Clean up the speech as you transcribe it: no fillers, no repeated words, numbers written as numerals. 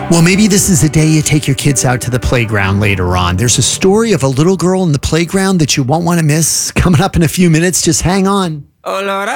Well, maybe this is the day you take your kids out to the playground later on. There's a story of a little girl in the playground that you won't want to miss coming up in a few minutes. Just hang on.